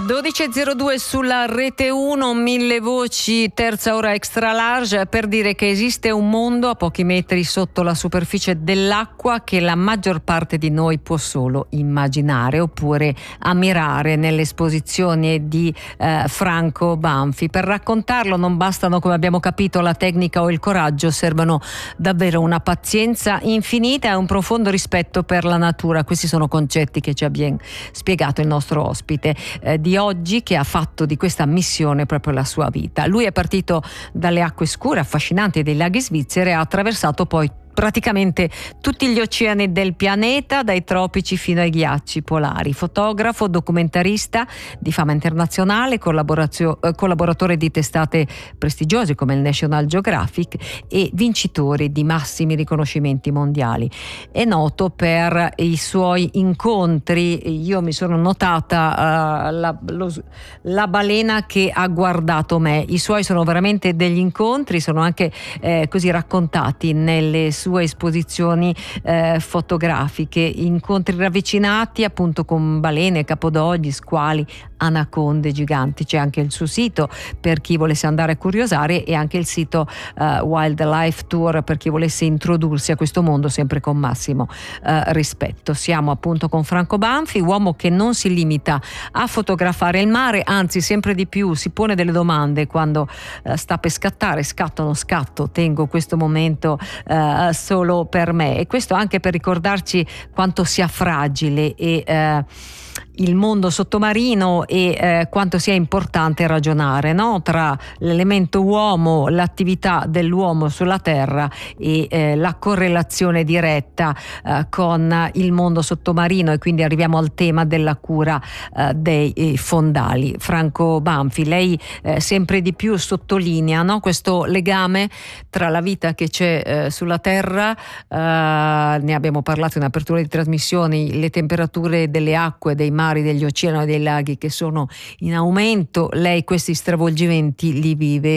12.02 sulla Rete 1, 1000 voci, terza ora extra large, per dire che esiste un mondo a pochi metri sotto la superficie dell'acqua che la maggior parte di noi può solo immaginare oppure ammirare nelle esposizioni di Franco Banfi. Per raccontarlo non bastano, come abbiamo capito, la tecnica o il coraggio, servono davvero una pazienza infinita e un profondo rispetto per la natura. Questi sono concetti che ci ha ben spiegato il nostro ospite di oggi, che ha fatto di questa missione proprio la sua vita. Lui è partito dalle acque scure affascinanti dei laghi svizzeri e ha attraversato poi praticamente tutti gli oceani del pianeta, dai tropici fino ai ghiacci polari. Fotografo, documentarista di fama internazionale, collaboratore di testate prestigiose come il National Geographic e vincitore di massimi riconoscimenti mondiali. È noto per i suoi incontri. Io mi sono notata la balena che ha guardato me. I suoi sono veramente degli incontri, sono anche così raccontati nelle sue esposizioni fotografiche, incontri ravvicinati appunto con balene, capodogli, squali, anaconde giganti. C'è anche il suo sito per chi volesse andare a curiosare e anche il sito Wildlife Tour per chi volesse introdursi a questo mondo, sempre con massimo rispetto. Siamo appunto con Franco Banfi, uomo che non si limita a fotografare il mare, anzi sempre di più si pone delle domande quando sta per scattare, scatto o non scatto, tengo questo momento solo per me, e questo anche per ricordarci quanto sia fragile e il mondo sottomarino e quanto sia importante ragionare, no? Tra l'elemento uomo, l'attività dell'uomo sulla terra e la correlazione diretta con il mondo sottomarino, e quindi arriviamo al tema della cura dei fondali. Franco Banfi, lei sempre di più sottolinea, no? Questo legame tra la vita che c'è sulla terra, ne abbiamo parlato in apertura di trasmissioni, le temperature delle acque, dei mari, degli oceani e dei laghi che sono in aumento. Lei questi stravolgimenti li vive